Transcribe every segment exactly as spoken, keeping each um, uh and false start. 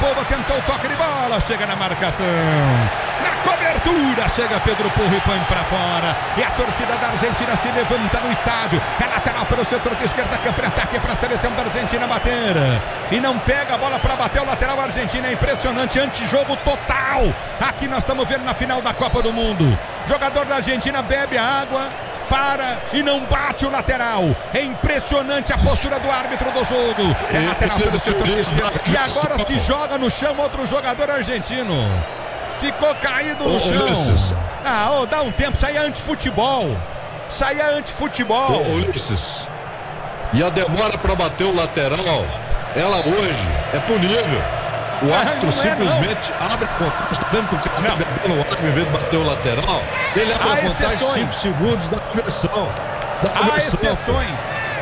Sepúlveda tentou o toque de bola, chega na marcação, na cobertura, chega Pedro Porro e põe pra fora, e a torcida da Argentina se levanta no estádio, é lateral pelo setor de esquerda, campo de ataque para a seleção da Argentina bater, e não pega a bola pra bater o lateral argentino, é impressionante, antijogo total, aqui nós estamos vendo na final da Copa do Mundo, jogador da Argentina bebe a água, para e não bate o lateral. É impressionante a postura do árbitro do jogo. É lateral pelo setor de esquerda. E agora se joga no chão outro jogador argentino. Ficou caído no chão. Ah, oh, dá um tempo. Isso aí é antifutebol. Isso aí é antifutebol. Ô, Ulisses, e a demora para bater o lateral, ela hoje é punível. O árbitro ah, simplesmente é, abre a contagem, tá vendo que o cara tá bebendo o árbitro em vez de bater o lateral? Ele abre a contagem cinco segundos da conversão. Da há exceções.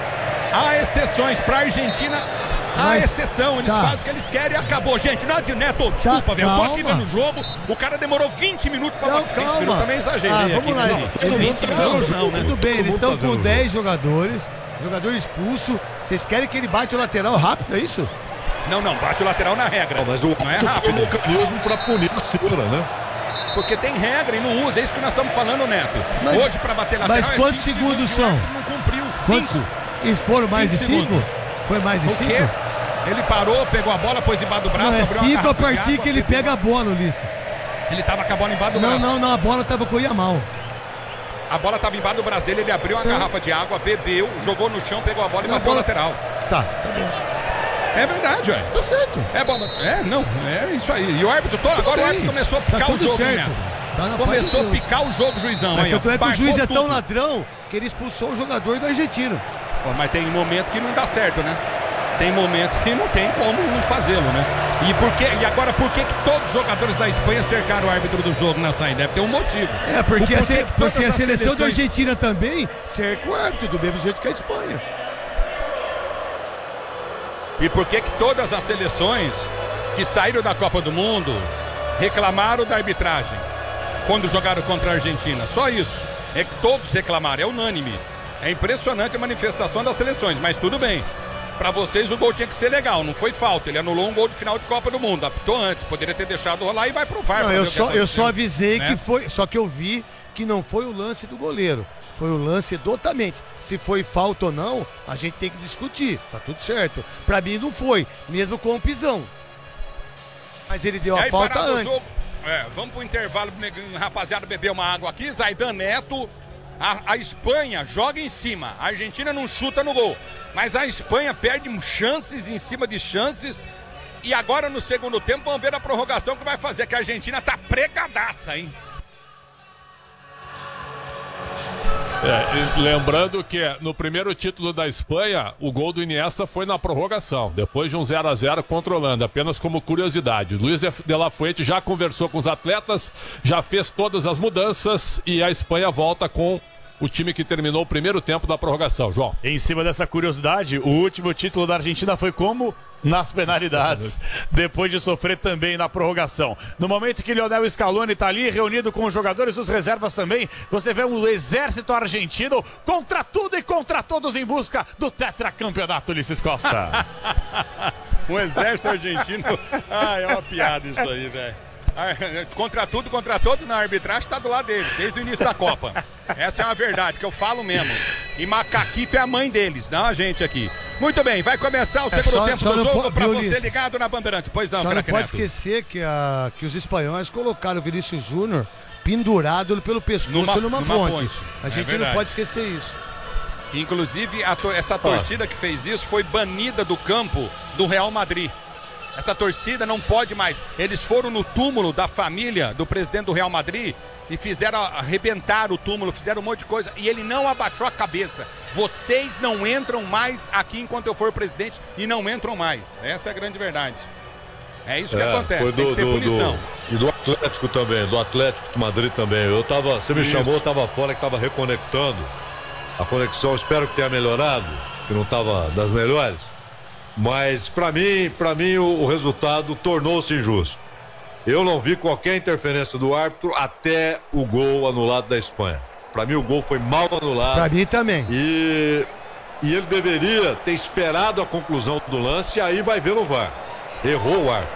Há exceções para a Argentina. Há Mas, exceção, eles tá. fazem o que eles querem e acabou. Gente, não adianta, Neto, desculpa, tá, velho. Eu tô aqui vendo o jogo, o cara demorou vinte minutos para bater. Calma. Minutos, também exagerei. Ah, vamos aqui, lá, né? eles, vinte minutos, não, né? Tudo bem, eles estão com dez jogadores, jogador expulso. Vocês querem que ele bate o lateral rápido, é isso? Não, não, bate o lateral na regra. Não, mas o não é rápido. Tem um mecanismo para punir a cera, né? Porque tem regra e não usa, é isso que nós estamos falando, Neto. Mas, hoje para bater lateral mas quantos é segundos, segundos são? Não cumpriu. Quantos? Cinco. E foram mais cinco de cinco? Segundos. Foi mais de o cinco? Quê? Ele parou, pegou a bola, pôs embaixo do braço. Não, é abriu cinco a a partir água, que ele pegou. pega a bola, Ulisses. Ele tava com a bola embaixo do não, braço. Não, não, a bola tava com o Yamal. A bola tava embaixo do braço dele, ele abriu uma não. garrafa de água, bebeu, jogou no chão, pegou a bola e bateu bola... o lateral. Tá, tá bom. É verdade, ué. Tá certo. É bom, é, não, é isso aí. E o árbitro, todo, agora bem. o árbitro começou a picar tá o jogo, certo. Tá começou a picar o jogo, juizão. Mas aí, tanto é que o juiz é tudo. tão ladrão que ele expulsou o jogador da Argentina. Pô, mas tem momento que não dá certo, né? Tem momento que não tem como não fazê-lo, né? E, por que, e agora, por que, que todos os jogadores da Espanha cercaram o árbitro do jogo na saída? Deve ter um motivo. É, porque, a, se, porque a seleção seleções... da Argentina também cerca o árbitro, do mesmo jeito que a Espanha. E por que que todas as seleções que saíram da Copa do Mundo reclamaram da arbitragem quando jogaram contra a Argentina? Só isso. É que todos reclamaram, é unânime. É impressionante a manifestação das seleções, mas tudo bem. Pra vocês o gol tinha que ser legal, não foi falta. Ele anulou um gol de final de Copa do Mundo, apitou antes, poderia ter deixado rolar e vai pro V A R. Não, eu só, eu só avisei né? que foi, só que eu vi que não foi o lance do goleiro, foi o lance do Otamendi. Se foi falta ou não, a gente tem que discutir, tá tudo certo. Pra mim não foi, mesmo com o pisão. Mas ele deu a aí, falta antes. É, vamos pro intervalo, rapaziada, beber uma água aqui. Zaidan Neto, a, a Espanha joga em cima, a Argentina não chuta no gol. Mas a Espanha perde chances em cima de chances. E agora no segundo tempo vamos ver a prorrogação que vai fazer, que a Argentina tá pregadaça, hein? É, lembrando que no primeiro título da Espanha, o gol do Iniesta foi na prorrogação, depois de um zero a zero contra a Holanda, apenas como curiosidade. Luiz de la Fuente já conversou com os atletas, já fez todas as mudanças e a Espanha volta com o time que terminou o primeiro tempo da prorrogação. João. Em cima dessa curiosidade, o último título da Argentina foi como? Nas penalidades, depois de sofrer também na prorrogação. No momento que Lionel Scaloni está ali, reunido com os jogadores dos reservas também, você vê um exército argentino contra tudo e contra todos em busca do tetracampeonato, Ulisses Costa. Um exército argentino. Ah, é uma piada isso aí, velho. Contra tudo, contra todos, na arbitragem tá do lado deles, desde o início da Copa. Essa é uma verdade, que eu falo mesmo. E Macaquito é a mãe deles, não a gente aqui. Muito bem, vai começar o segundo é, só, tempo só do jogo po- pra você Ulisses. Ligado na Bandeirantes. Pois não, só não pode Neto. esquecer que, a, que os espanhóis colocaram o Vinícius Júnior pendurado pelo pescoço numa, numa, numa ponte. ponte. A gente é não pode esquecer isso. Inclusive, a to- essa torcida ah. que fez isso foi banida do campo do Real Madrid. Essa torcida não pode mais. Eles foram no túmulo da família do presidente do Real Madrid e fizeram arrebentar o túmulo, fizeram um monte de coisa e ele não abaixou a cabeça. Vocês não entram mais aqui enquanto eu for presidente e não entram mais. Essa é a grande verdade. É isso que é, acontece, foi do, tem que ter do, punição. Do, e do Atlético também, do Atlético de Madrid também. Eu tava, você me isso. chamou, eu tava fora, que tava reconectando. A conexão, espero que tenha melhorado, que não tava das melhores. Mas para mim, para mim o, o resultado tornou-se injusto. Eu não vi qualquer interferência do árbitro até o gol anulado da Espanha. Para mim o gol foi mal anulado. Para mim também. E, e ele deveria ter esperado a conclusão do lance e aí vai ver no V A R. Errou o árbitro.